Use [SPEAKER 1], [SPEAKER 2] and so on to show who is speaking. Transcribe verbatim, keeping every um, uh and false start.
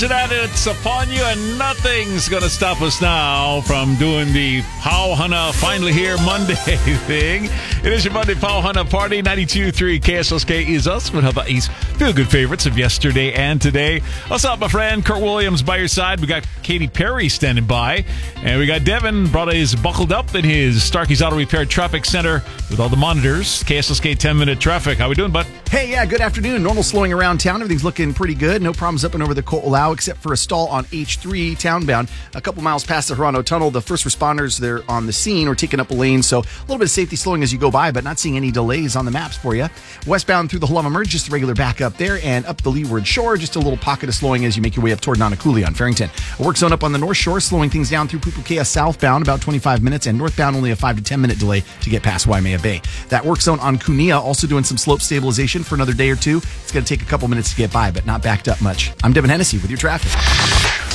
[SPEAKER 1] Imagine that, it's upon you, and nothing's going to stop us now from doing the Pauhana Finally Here Monday thing. It is your Monday Pauhana Party. ninety-two point three K S L S K is us, but Hawaii's feel-good favorites of yesterday and today. What's up, my friend? Kurt Williams by your side. We got Katy Perry standing by, and we got Devin brought his buckled up in his Starkey's Auto Repair Traffic Center with all the monitors. K S L S K ten-minute traffic. How we doing, bud?
[SPEAKER 2] Hey, yeah, good afternoon. Normal slowing around town. Everything's looking pretty good. No problems up and over the Ko'olau except for a stall on H three townbound. A couple miles past the Hirano Tunnel, the first responders, they're on the scene or taking up a lane, so a little bit of safety slowing as you go by, but not seeing any delays on the maps for you. Westbound through the Halama Merge, just a regular backup there, and up the Leeward Shore, just a little pocket of slowing as you make your way up toward Nanakuli on Farrington. A work zone up on the North Shore, slowing things down through Pupukea southbound, about twenty-five minutes, and northbound only a five to ten minute delay to get past Waimea Bay. That work zone on Kunia also doing some slope stabilization for another day or two. It's going to take a couple minutes to get by, but not backed up much. I'm Devin Hennessy with your traffic.